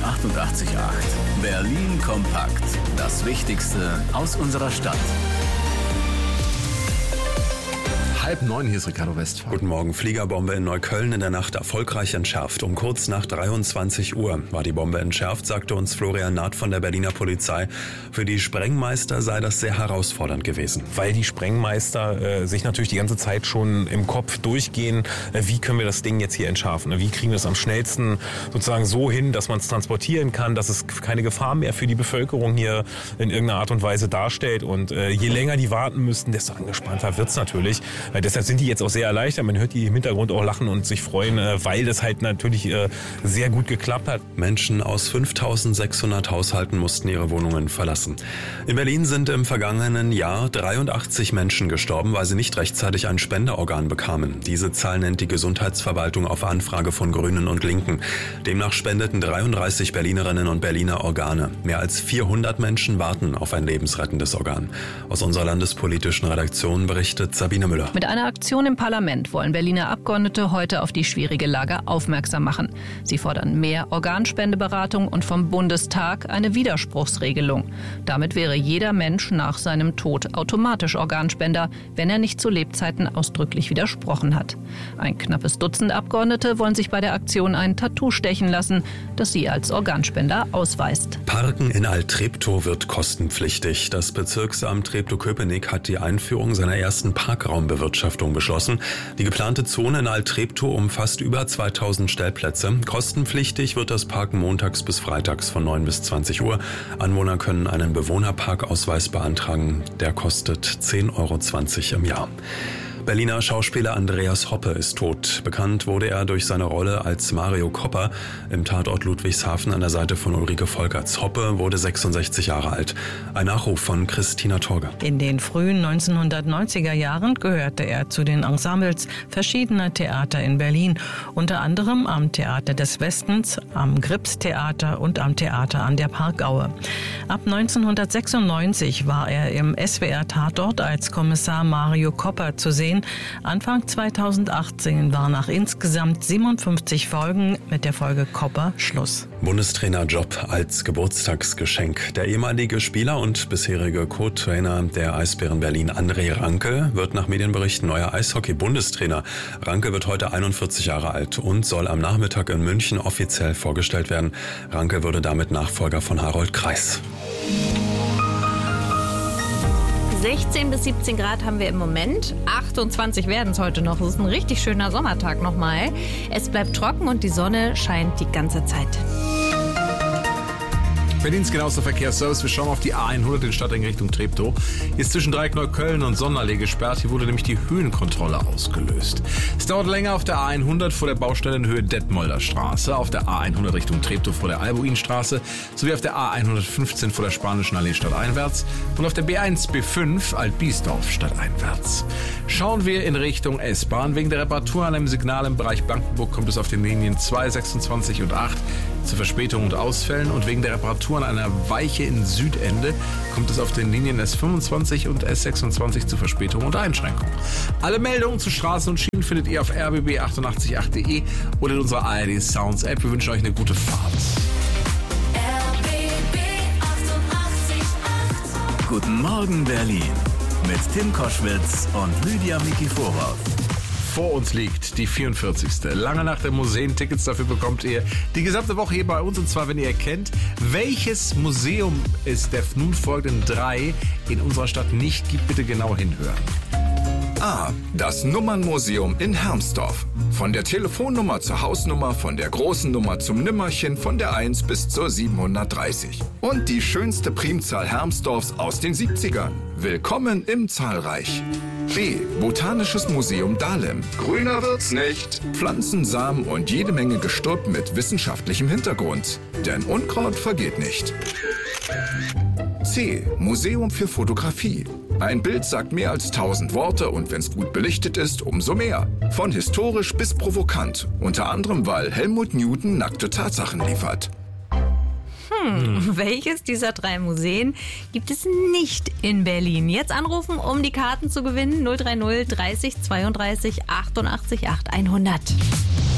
88,8. Berlin kompakt. Das Wichtigste aus unserer Stadt. 8:30, hier ist Ricardo Westphal. Guten Morgen. Fliegerbombe in Neukölln in der Nacht erfolgreich entschärft. Um kurz nach 23 Uhr war die Bombe entschärft, sagte uns Florian Naht von der Berliner Polizei. Für die Sprengmeister sei das sehr herausfordernd gewesen. Weil die Sprengmeister sich natürlich die ganze Zeit schon im Kopf durchgehen, wie können wir das Ding jetzt hier entschärfen? Wie kriegen wir es am schnellsten sozusagen so hin, dass man es transportieren kann, dass es keine Gefahr mehr für die Bevölkerung hier in irgendeiner Art und Weise darstellt. Und je länger die warten müssten, desto angespannter wird es natürlich. Deshalb sind die jetzt auch sehr erleichtert. Man hört die im Hintergrund auch lachen und sich freuen, weil das halt natürlich sehr gut geklappt hat. Menschen aus 5.600 Haushalten mussten ihre Wohnungen verlassen. In Berlin sind im vergangenen Jahr 83 Menschen gestorben, weil sie nicht rechtzeitig ein Spenderorgan bekamen. Diese Zahl nennt die Gesundheitsverwaltung auf Anfrage von Grünen und Linken. Demnach spendeten 33 Berlinerinnen und Berliner Organe. Mehr als 400 Menschen warten auf ein lebensrettendes Organ. Aus unserer landespolitischen Redaktion berichtet Sabine Müller. Mit einer Aktion im Parlament wollen Berliner Abgeordnete heute auf die schwierige Lage aufmerksam machen. Sie fordern mehr Organspendeberatung und vom Bundestag eine Widerspruchsregelung. Damit wäre jeder Mensch nach seinem Tod automatisch Organspender, wenn er nicht zu Lebzeiten ausdrücklich widersprochen hat. Ein knappes Dutzend Abgeordnete wollen sich bei der Aktion ein Tattoo stechen lassen, das sie als Organspender ausweist. Parken in Alt-Treptow wird kostenpflichtig. Das Bezirksamt Treptow-Köpenick hat die Einführung seiner ersten Parkraumbewirtschaftung beschlossen. Die geplante Zone in Alt-Treptow umfasst über 2000 Stellplätze. Kostenpflichtig wird das Parken montags bis freitags von 9 bis 20 Uhr. Anwohner können einen Bewohnerparkausweis beantragen. Der kostet 10,20 € im Jahr. Berliner Schauspieler Andreas Hoppe ist tot. Bekannt wurde er durch seine Rolle als Mario Copper im Tatort Ludwigshafen an der Seite von Ulrike Volkerts. Hoppe wurde 66 Jahre alt. Ein Nachruf von Christina Torge. In den frühen 1990er Jahren gehörte er zu den Ensembles verschiedener Theater in Berlin, unter anderem am Theater des Westens, am Gripstheater und am Theater an der Parkaue. Ab 1996 war er im SWR-Tatort als Kommissar Mario Copper zu sehen. Anfang 2018 war nach insgesamt 57 Folgen mit der Folge Copper Schluss. Bundestrainerjob als Geburtstagsgeschenk. Der ehemalige Spieler und bisherige Co-Trainer der Eisbären Berlin, André Ranke, wird nach Medienberichten neuer Eishockey-Bundestrainer. Ranke wird heute 41 Jahre alt und soll am Nachmittag in München offiziell vorgestellt werden. Ranke würde damit Nachfolger von Harold Kreis. 16 bis 17 Grad haben wir im Moment. 28 werden es heute noch. Es ist ein richtig schöner Sommertag nochmal. Es bleibt trocken und die Sonne scheint die ganze Zeit. Berlins genauester Verkehrsservice. Wir schauen auf die A100 in Stadtring Richtung Treptow. Hier ist zwischen Dreieck Neukölln und Sonderlee gesperrt. Hier wurde nämlich die Höhenkontrolle ausgelöst. Es dauert länger auf der A100 vor der Baustelle in Höhe Detmolder Straße, auf der A100 Richtung Treptow vor der Albuinstraße sowie auf der A115 vor der Spanischen Allee stadteinwärts und auf der B1 B5 Alt-Biesdorf stadteinwärts. Schauen wir in Richtung S-Bahn. Wegen der Reparatur an einem Signal im Bereich Blankenburg kommt es auf den Linien 2, 26 und 8 zu Verspätungen und Ausfällen und wegen der Reparatur an einer Weiche in Südende kommt es auf den Linien S25 und S26 zu Verspätungen und Einschränkungen. Alle Meldungen zu Straßen und Schienen findet ihr auf rbb888.de oder in unserer ARD Sounds App. Wir wünschen euch eine gute Fahrt. RBB 88,8. Guten Morgen Berlin mit Tim Koschwitz und Lydia Mikiforov. Vor uns liegt die 44. Lange Nacht der Museen. Tickets dafür bekommt ihr die gesamte Woche hier bei uns. Und zwar, wenn ihr erkennt, welches Museum es der nun folgenden 3 in unserer Stadt nicht gibt, bitte genau hinhören. A. Das Nummernmuseum in Hermsdorf. Von der Telefonnummer zur Hausnummer, von der großen Nummer zum Nimmerchen, von der 1 bis zur 730. Und die schönste Primzahl Hermsdorfs aus den 70ern. Willkommen im Zahlreich. B. Botanisches Museum Dahlem. Grüner wird's nicht. Pflanzen, Samen und jede Menge Gestrüpp mit wissenschaftlichem Hintergrund. Denn Unkraut vergeht nicht. C. Museum für Fotografie. Ein Bild sagt mehr als 1000 Worte und wenn's gut belichtet ist, umso mehr. Von historisch bis provokant. Unter anderem, weil Helmut Newton nackte Tatsachen liefert. Welches dieser 3 Museen gibt es nicht in Berlin? Jetzt anrufen, um die Karten zu gewinnen. 030 30 32 88 8 100.